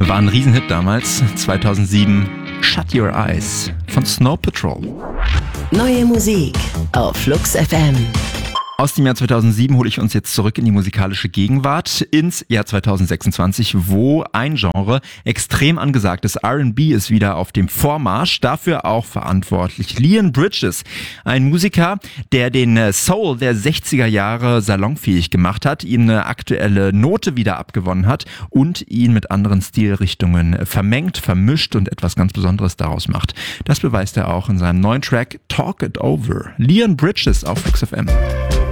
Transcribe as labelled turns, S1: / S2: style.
S1: War ein Riesenhit damals, 2007, Shut Your Eyes von Snow Patrol.
S2: Neue Musik auf Flux FM.
S1: Aus dem Jahr 2007 hole ich uns jetzt zurück in die musikalische Gegenwart, ins Jahr 2026, wo ein Genre extrem angesagt ist. R&B ist wieder auf dem Vormarsch, dafür auch verantwortlich Leon Bridges, ein Musiker, der den Soul der 60er Jahre salonfähig gemacht hat, ihm eine aktuelle Note wieder abgewonnen hat und ihn mit anderen Stilrichtungen vermengt, vermischt und etwas ganz Besonderes daraus macht. Das beweist er auch in seinem neuen Track Talk It Over. Leon Bridges auf Flux FM.